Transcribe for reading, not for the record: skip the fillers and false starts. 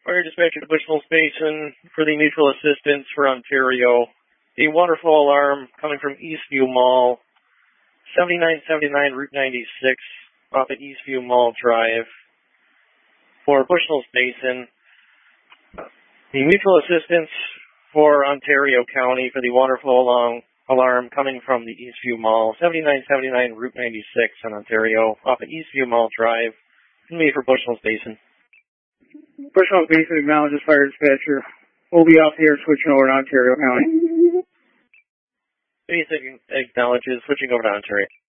Fire dispatcher to Bushnell Basin for the mutual assistance for Ontario. A waterfall alarm coming from Eastview Mall, 7979 Route 96, off at Eastview Mall Drive for Bushnell Basin. The mutual assistance for Ontario County for the waterfall alarm coming from the Eastview Mall, 7979 Route 96 in Ontario, off at Eastview Mall Drive. It's going to be for Bushnell Basin. Bushnell Basin acknowledges fire dispatcher. We'll be off here switching over to Ontario County. Basic acknowledges switching over to Ontario.